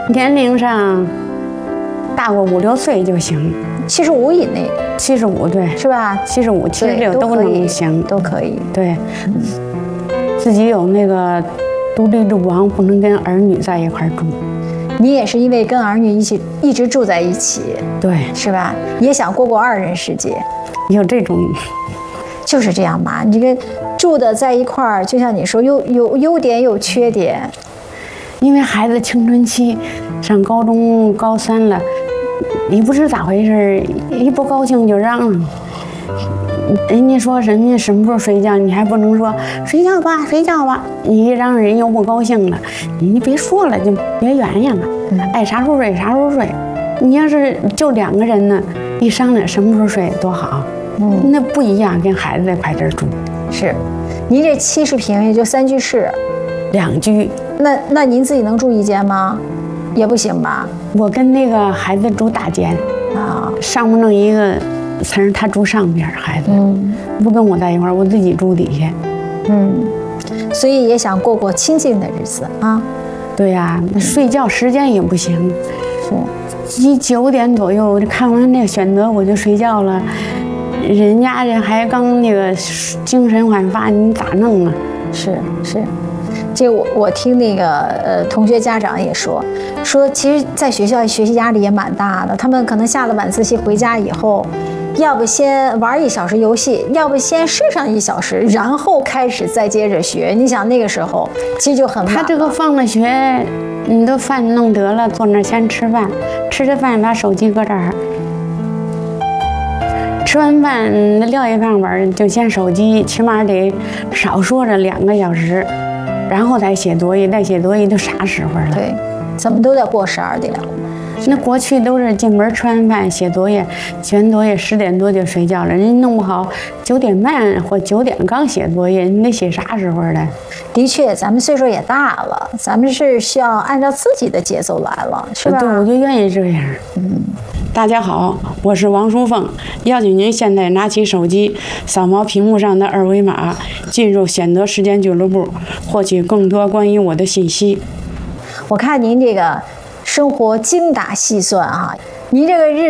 年龄上大过5、6岁就行 ，75以内 ，75对， 是吧 ？75、76都能行， 都可以。 对，自己有那个独立住房，不能跟儿女在一块住。 你也是因为跟儿女一直住在一起， 对， 是吧？也想过2人世界， 有这种， 就是这样嘛。你这个住的在一块儿，就像你说，有优点有缺点。 因为孩子青春期，上高中高3了，你不知咋回事，一不高兴就嚷嚷。人家说人家什么时候睡觉，你还不能说睡觉吧，睡觉吧。你一嚷人又不高兴了，你别说了，就别原因了。爱啥时候睡啥时候睡。你要是就2个人呢，一商量什么时候睡多好。那不一样，跟孩子在一块儿住。 是，您这70平也就3居室 ，2居。 那您自己能住1间吗？也不行吧？ 我跟那个孩子住大间啊， 上面弄一个层，他住上边，孩子不跟我在一块儿，我自己住底下。 所以也想过清静的日子啊。 对呀，睡觉时间也不行，是9点左右看完那个选择我就睡觉了，人家这还刚那个精神焕发，你咋弄啊？ 是。这我听那个同学家长也说，其实在学校学习压力也蛮大的，他们可能下了晚自习回家以后，要不先玩1小时游戏，要不先睡上1小时，然后开始再接着学。你想那个时候其实就很晚了。 他这个放了学，你都饭弄得了，坐那儿先吃饭，吃着饭把手机搁这儿，吃完饭撂一饭碗就先手机，起码得少说着2个小时。然后再写作业，再写作业都啥时候了？ 对，怎么都得过12点。 那过去都是进门吃完饭写作业，写完作业10点多就睡觉了。人家弄不好9点半或9点刚写作业，你得写啥时候了？ 的确，咱们岁数也大了，咱们是需要按照自己的节奏来了，是吧？ 对，我就愿意这样。大家好，我是王淑凤，邀请您现在拿起手机，扫描屏幕上的2维码，进入选择时间俱乐部，获取更多关于我的信息。 我看您这个生活精打细算啊，您这个日